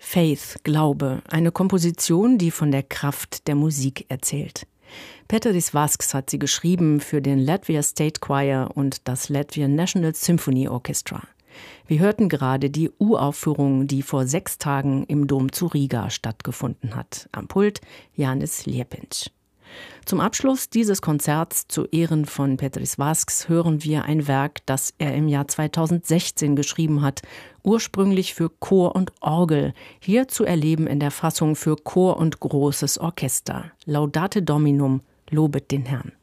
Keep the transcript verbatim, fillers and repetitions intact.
Faith, Glaube, eine Komposition, die von der Kraft der Musik erzählt. Pēteris Vasks hat sie geschrieben für den Latvia State Choir und das Latvian National Symphony Orchestra. Wir hörten gerade die Uraufführung, die vor sechs Tagen im Dom zu Riga stattgefunden hat. Am Pult Jānis Liepiņš. Zum Abschluss dieses Konzerts zu Ehren von Pēteris Vasks hören wir ein Werk, das er im Jahr zweitausendsechzehn geschrieben hat, ursprünglich für Chor und Orgel, hier zu erleben in der Fassung für Chor und großes Orchester. Laudate Dominum, lobet den Herrn.